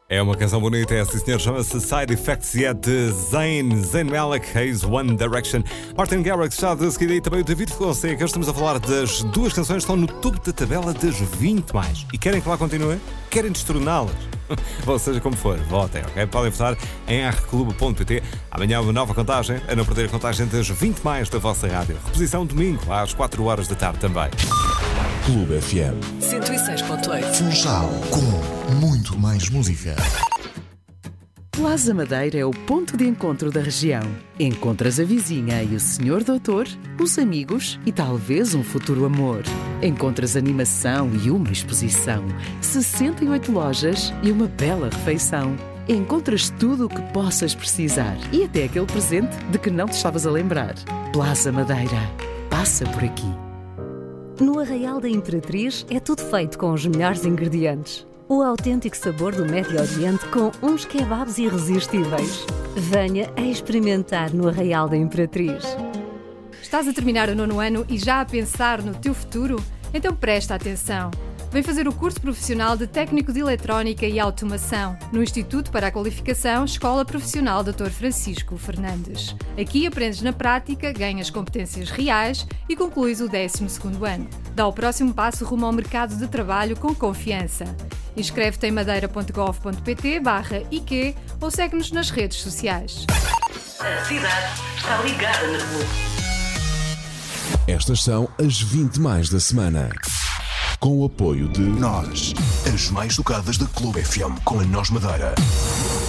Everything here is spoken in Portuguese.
É uma canção bonita, essa senhor, chama-se Side Effects e é de Zayn Malik, Haze One Direction. Martin Garrix está de seguida e também o David Fonseca. Estamos a falar das duas canções que estão no topo da tabela das 20 mais. E querem que lá continue? Querem destroná-las? Ou seja, como for, votem, ok? Podem votar em rclube.pt. Amanhã uma nova contagem, a não perder a contagem das 20 mais da vossa rádio. Reposição domingo, às 4 horas da tarde também. Clube FM 106.8 Funchal, com muito mais música. Plaza Madeira é o ponto de encontro da região. Encontras a vizinha e o senhor doutor, os amigos e talvez um futuro amor. Encontras animação e uma exposição, 68 lojas e uma bela refeição. Encontras tudo o que possas precisar e até aquele presente de que não te estavas a lembrar. Plaza Madeira. Passa por aqui. No Arraial da Imperatriz é tudo feito com os melhores ingredientes. O autêntico sabor do Médio Oriente com uns kebabs irresistíveis. Venha a experimentar no Arraial da Imperatriz. Estás a terminar o 9º ano e já a pensar no teu futuro? Então presta atenção. Vem fazer o curso profissional de Técnico de Eletrónica e Automação no Instituto para a Qualificação Escola Profissional Dr. Francisco Fernandes. Aqui aprendes na prática, ganhas competências reais e concluís o 12º ano. Dá o próximo passo rumo ao mercado de trabalho com confiança. Inscreve-te em madeira.gov.pt/IQ ou segue-nos nas redes sociais. A cidade está ligada na Clube. Estas são as 20 mais da semana. Com o apoio de Nós, as mais tocadas da Clube FM com a Nós Madeira.